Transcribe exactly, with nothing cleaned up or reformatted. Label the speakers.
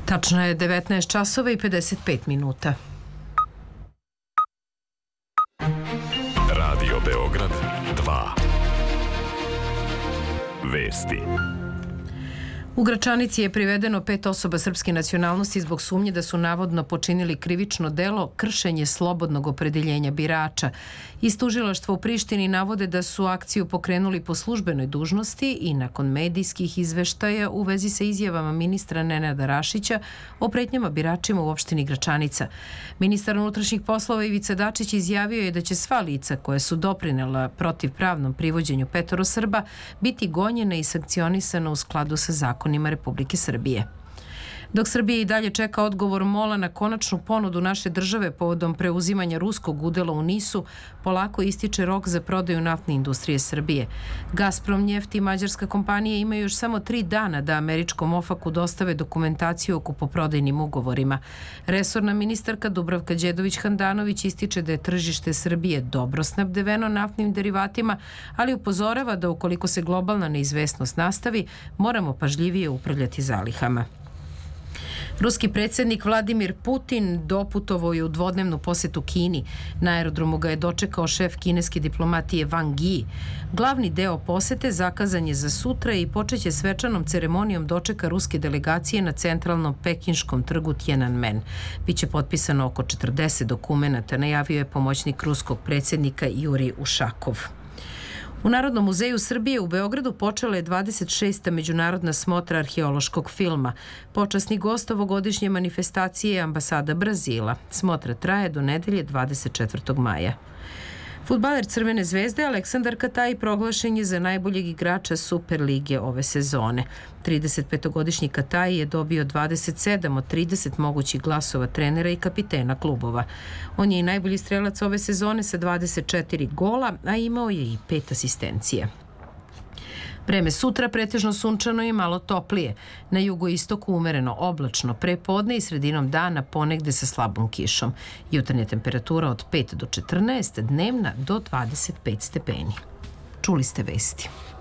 Speaker 1: Tačno je devetnaest časova i pedeset pet minuta.
Speaker 2: Radio Beograd dva. Vesti.
Speaker 1: U Gračanici je privedeno pet osoba srpske nacionalnosti zbog sumnje da su navodno počinili krivično delo kršenje slobodnog opredeljenja birača. Iz tužilaštva u Prištini navode da su akciju pokrenuli po službenoj dužnosti i nakon medijskih izveštaja u vezi sa izjavama ministra Nenada Rašića o pretnjama biračima u opštini Gračanica. Ministar unutrašnjih poslova Ivica Dačić izjavio je da će sva lica koja su doprinela protivpravnom privođenju petoro Srba biti gonjena i sankcionisana u skladu sa zakonima Republike Srbije. Dok Srbija i dalje čeka odgovor MOL-a na konačnu ponudu naše države povodom preuzimanja ruskog udela u NIS-u, polako ističe rok za prodaju naftne industrije Srbije. Gazprom Njeft i mađarska kompanija imaju još samo tri dana da američkom ofaku dostave dokumentaciju o kupoprodajnim ugovorima. Resorna ministarka Dubravka Đedović-Handanović ističe da je tržište Srbije dobro snabdeveno naftnim derivatima, ali upozorava da ukoliko se globalna neizvesnost nastavi, moramo pažljivije upravljati zalihama. Ruski predsjednik Vladimir Putin doputovao je u dvodnevnu posetu Kini. Na aerodromu ga je dočekao šef kineske diplomatije Wang Yi. Glavni deo posete zakazan je za sutra i počeće svečanom ceremonijom dočeka ruske delegacije na centralnom pekinškom trgu Tiananmen. Biće potpisano oko četrdeset dokumenata, najavio je pomoćnik ruskog predsjednika Jurij Ušakov. U Narodnom muzeju Srbije u Beogradu počela je dvadeset šesta međunarodna smotra arheološkog filma. Počasni gost ovogodišnje manifestacije je ambasada Brazila. Smotra traje do nedelje dvadeset četvrtog maja. Fudbaler Crvene zvezde Aleksandar Kataj proglašen je za najboljeg igrača Superlige ove sezone. tridesetpetogodišnji Kataj je dobio dvadeset sedam od trideset mogućih glasova trenera i kapitena klubova. On je i najbolji strelac ove sezone sa dvadeset četiri gola, a imao je i pet asistencija. Vreme sutra pretežno sunčano i malo toplije. Na jugoistoku umereno oblačno, pre podne i sredinom dana ponegde sa slabom kišom. Jutarnja temperatura od pet do četrnaest, dnevna do dvadeset pet stepeni. Čuli ste vesti.